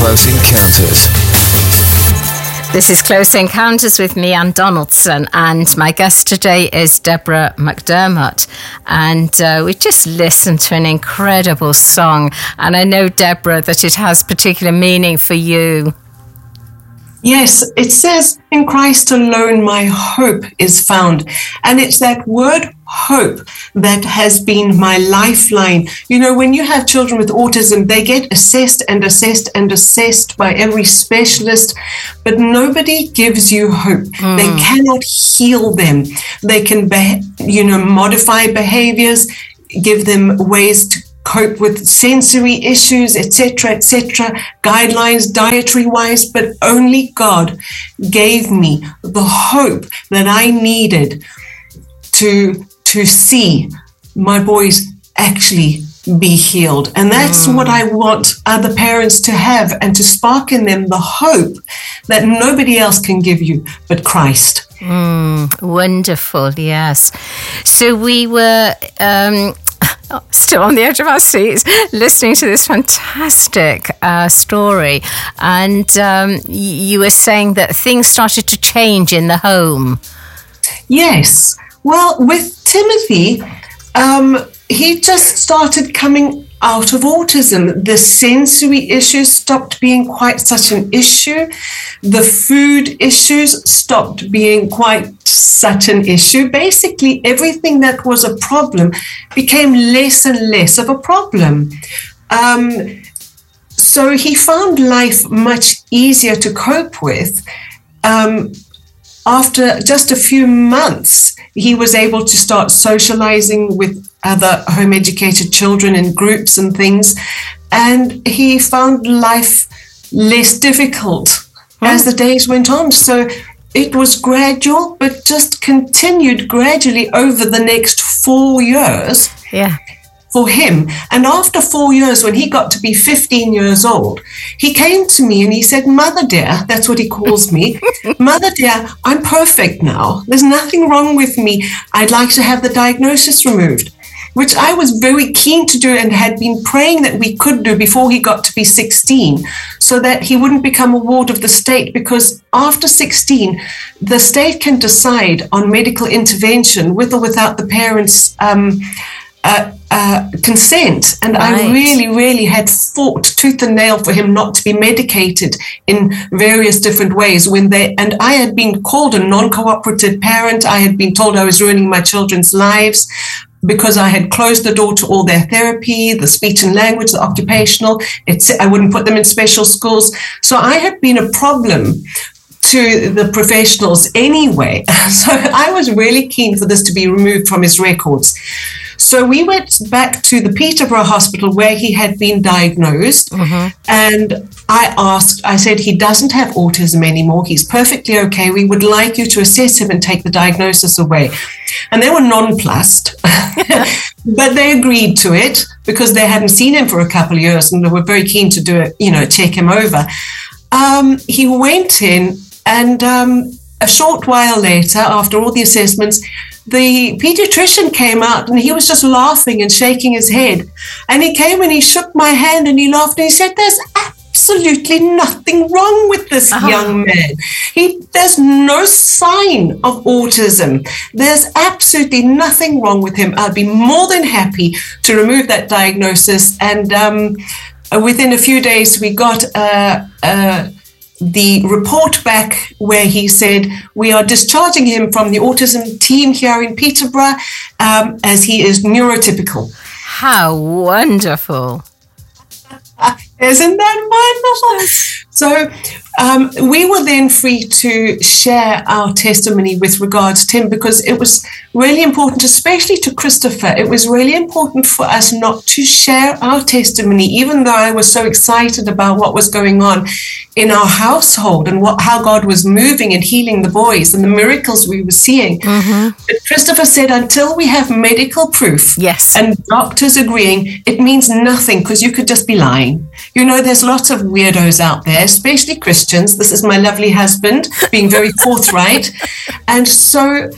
Close Encounters. This is Close Encounters with me, Ann Donaldson, and my guest today is Deborah McDermott. And we just listened to an incredible song, and I know, Deborah, that it has particular meaning for you. Yes, it says, in Christ alone my hope is found. And it's that word hope that has been my lifeline. You know, when you have children with autism, they get assessed and assessed and assessed by every specialist, but nobody gives you hope. They cannot heal them. They can, modify behaviors, give them ways to cope with sensory issues, etc., guidelines dietary-wise, but only God gave me the hope that I needed to see my boys actually be healed. And that's what I want other parents to have, and to spark in them the hope that nobody else can give you but Christ. Wonderful, yes. So we were still on the edge of our seats listening to this fantastic story, and you were saying that things started to change in the home. Yes. Well, with Timothy, he just started coming out of autism. The sensory issues stopped being quite such an issue. The food issues stopped being quite such an issue. Basically, everything that was a problem became less and less of a problem. So he found life much easier to cope with. After just a few months, he was able to start socializing with other home-educated children in groups and things, and he found life less difficult as the days went on. So it was gradual, but just continued gradually over the next 4 years. Yeah. For him. And after 4 years, when he got to be 15 years old, he came to me and he said, "Mother dear," that's what he calls me, "Mother dear, I'm perfect now. There's nothing wrong with me. I'd like to have the diagnosis removed," which I was very keen to do and had been praying that we could do before he got to be 16, so that he wouldn't become a ward of the state, because after 16, the state can decide on medical intervention with or without the parents' consent. And right. I really had fought tooth and nail for him not to be medicated in various different ways and I had been called a non-cooperative parent. I had been told I was ruining my children's lives because I had closed the door to all their therapy, the speech and language, the occupational. I wouldn't put them in special schools. So I had been a problem to the professionals anyway. So I was really keen for this to be removed from his records. So we went back to the Peterborough Hospital where he had been diagnosed, and I said, "He doesn't have autism anymore. He's perfectly okay. We would like you to assess him and take the diagnosis away." And they were nonplussed, but they agreed to it because they hadn't seen him for a couple of years and they were very keen to do it, check him over. He went in, and a short while later, after all the assessments, the pediatrician came out and he was just laughing and shaking his head. And he came and he shook my hand and he laughed and he said, "There's absolutely nothing wrong with this young man. There's no sign of autism. There's absolutely nothing wrong with him. I'd be more than happy to remove that diagnosis." And within a few days, we got the report back where he said, "We are discharging him from the autism team here in Peterborough as he is neurotypical." How wonderful. Isn't that wonderful? So we were then free to share our testimony with regards to him, because it was really important, especially to Christopher. It was really important for us not to share our testimony, even though I was so excited about what was going on in our household and how God was moving and healing the boys and the miracles we were seeing. But Christopher said, until we have medical proof and doctors agreeing, it means nothing, because you could just be lying. There's lots of weirdos out there, especially Christians. This is my lovely husband being very forthright. And so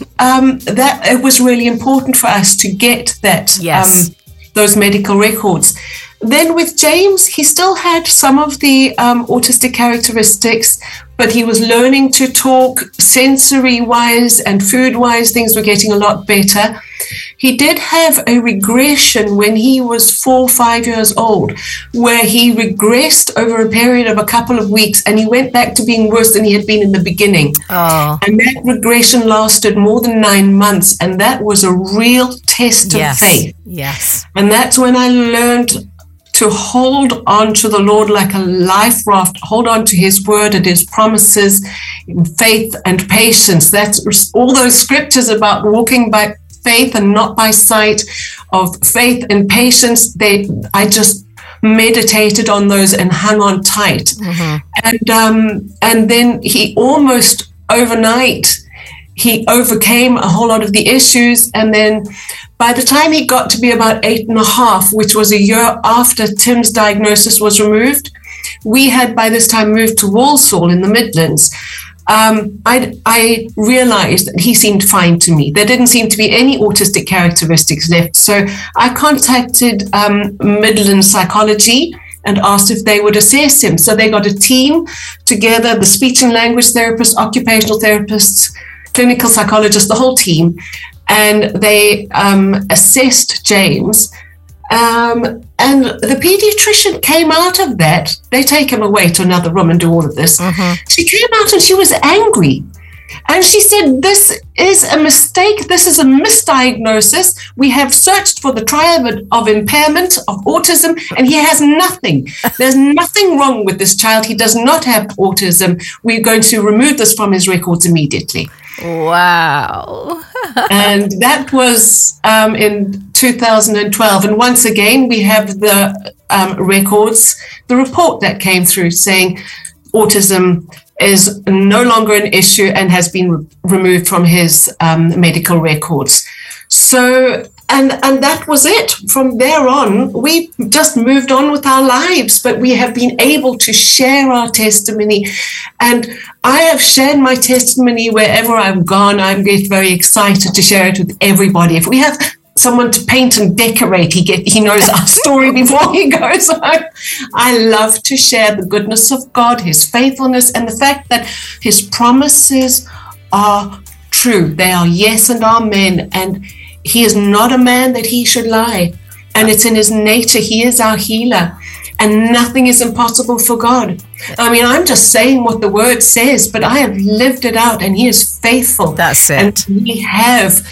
that it was really important for us to get that those medical records. then with James, he still had some of the autistic characteristics, but he was learning to talk sensory-wise and food-wise. Things were getting a lot better. He did have a regression when he was 4 or 5 years old, where he regressed over a period of a couple of weeks, and he went back to being worse than he had been in the beginning. Oh. And that regression lasted more than 9 months, and that was a real test of faith. Yes. And that's when I learned to hold on to the Lord like a life raft, hold on to his word and his promises in faith and patience. That's all those scriptures about walking by faith and not by sight, of faith and patience. I just meditated on those and hung on tight. Mm-hmm. And then he almost overnight, he overcame a whole lot of the issues. And then by the time he got to be about 8.5, which was a year after Tim's diagnosis was removed, we had by this time moved to Walsall in the Midlands. I realized that he seemed fine to me. There didn't seem to be any autistic characteristics left. So I contacted Midland Psychology and asked if they would assess him. So they got a team together, the speech and language therapists, occupational therapists, clinical psychologists, the whole team. And they assessed James. And the pediatrician came out of that. They take him away to another room and do all of this. Mm-hmm. She came out and she was angry. And she said, this is a mistake. This is a misdiagnosis. We have searched for the triad of impairment of autism, and he has nothing. There's nothing wrong with this child. He does not have autism. We're going to remove this from his records immediately. Wow. And that was in 2012. And once again, we have the records, the report that came through saying autism is no longer an issue and has been removed from his medical records. So, and that was it. From there on, we just moved on with our lives, but we have been able to share our testimony. And I have shared my testimony wherever I've gone. I get very excited to share it with everybody. If we have someone to paint and decorate, he knows our story before he goes home. I love to share the goodness of God, his faithfulness, and the fact that his promises are true. They are yes and amen. And he is not a man that he should lie. And it's in his nature. He is our healer. And nothing is impossible for God. I mean, I'm just saying what the word says, but I have lived it out, and he is faithful. That's it. And we have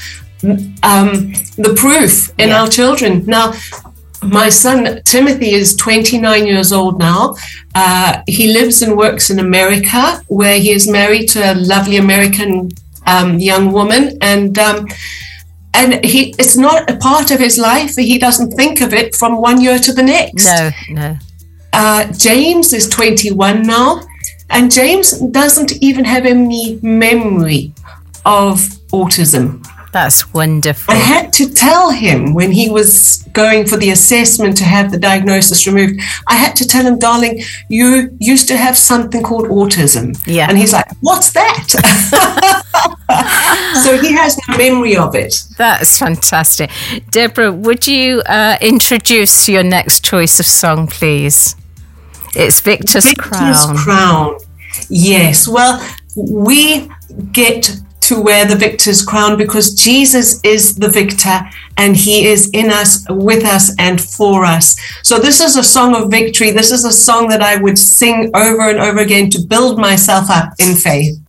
the proof in our children. Now, my son Timothy is 29 years old now. He lives and works in America, where he is married to a lovely American young woman, and it's not a part of his life. He doesn't think of it from one year to the next. No. James is 21 now, and James doesn't even have any memory of autism. That's wonderful. I had to tell him when he was going for the assessment to have the diagnosis removed, I had to tell him, darling, you used to have something called autism. Yeah. And he's like, what's that? So he has no memory of it. That's fantastic. Deborah, would you introduce your next choice of song, please? It's Victor's Crown. Yes. Well, we get to wear the victor's crown because Jesus is the victor, and he is in us, with us, and for us. So this is a song of victory. This is a song that I would sing over and over again to build myself up in faith.